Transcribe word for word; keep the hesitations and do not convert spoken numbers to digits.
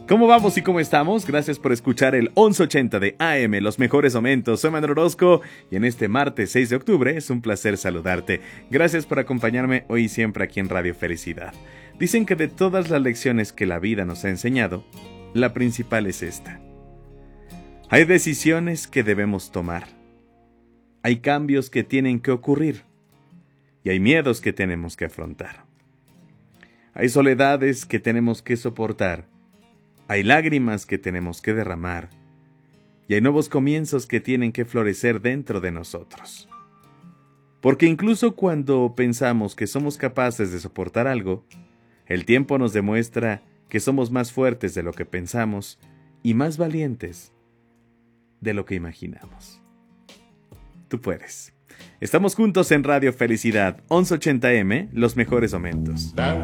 ¿Cómo vamos y cómo estamos? Gracias por escuchar el once ochenta de A M, los mejores momentos. Soy Manuel Orozco y en este martes seis de octubre es un placer saludarte. Gracias por acompañarme hoy y siempre aquí en Radio Felicidad. Dicen que de todas las lecciones que la vida nos ha enseñado, la principal es esta. Hay decisiones que debemos tomar. Hay cambios que tienen que ocurrir. Y hay miedos que tenemos que afrontar. Hay soledades que tenemos que soportar. Hay lágrimas que tenemos que derramar y hay nuevos comienzos que tienen que florecer dentro de nosotros. Porque incluso cuando pensamos que somos capaces de soportar algo, el tiempo nos demuestra que somos más fuertes de lo que pensamos y más valientes de lo que imaginamos. Tú puedes. Estamos juntos en Radio Felicidad, once ochenta eme, los mejores momentos.